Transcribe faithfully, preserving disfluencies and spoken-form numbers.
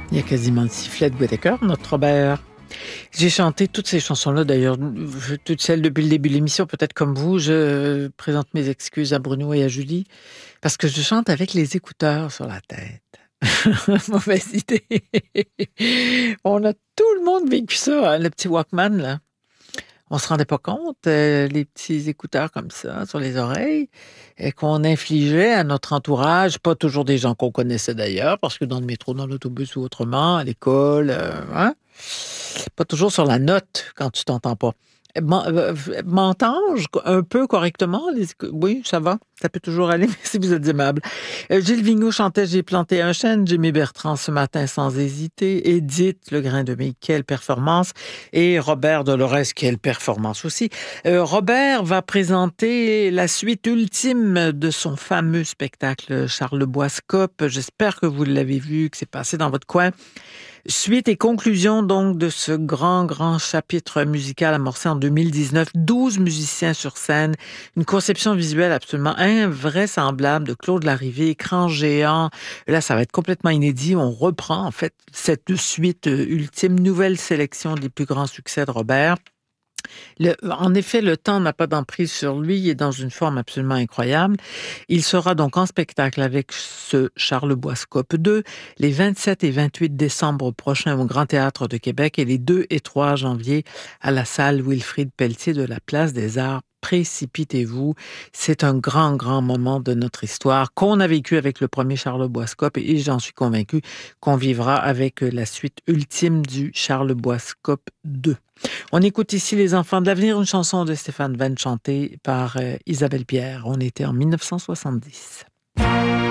Il y a quasiment le sifflet de Whittaker, notre Robert. J'ai chanté toutes ces chansons-là, d'ailleurs, toutes celles depuis le début de l'émission, peut-être comme vous. Je présente mes excuses à Bruno et à Julie, parce que je chante avec les écouteurs sur la tête. Mauvaise idée. On a tout le monde vécu ça, hein, le petit Walkman, là. On se rendait pas compte, euh, les petits écouteurs comme ça, sur les oreilles, et qu'on infligeait à notre entourage, pas toujours des gens qu'on connaissait d'ailleurs, parce que dans le métro, dans l'autobus ou autrement, à l'école, euh, hein, pas toujours sur la note quand tu t'entends pas. M'entends-je un peu correctement? Les... Oui, ça va. Ça peut toujours aller, si vous êtes aimable. Euh, Gilles Vigneault chantait « J'ai planté un chêne », Jimmy Bertrand ce matin sans hésiter, Edith Le Grain de Mai, quelle performance, et Robert Dolores, quelle performance aussi. Euh, Robert va présenter la suite ultime de son fameux spectacle Charlebois-Scope. J'espère que vous l'avez vu, que c'est passé dans votre coin. Suite et conclusion donc de ce grand, grand chapitre musical amorcé en deux mille dix-neuf. douze musiciens sur scène, une conception visuelle absolument invraisemblable de Claude Larrivée, écran géant. Là, ça va être complètement inédit. On reprend en fait cette suite ultime, nouvelle sélection des plus grands succès de Robert. Le, en effet, le temps n'a pas d'emprise sur lui, il est dans une forme absolument incroyable. Il sera donc en spectacle avec ce Charlebois-Scope deux les vingt-sept et vingt-huit décembre prochains au Grand Théâtre de Québec et les deux et trois janvier à la salle Wilfrid Pelletier de la Place des Arts. Précipitez-vous, c'est un grand, grand moment de notre histoire qu'on a vécu avec le premier Charlebois-Scope et j'en suis convaincu qu'on vivra avec la suite ultime du Charlebois-Scope deux. On écoute ici Les Enfants de l'avenir, une chanson de Stéphane Venn chantée par euh, Isabelle Pierre. On était en mille neuf cent soixante-dix.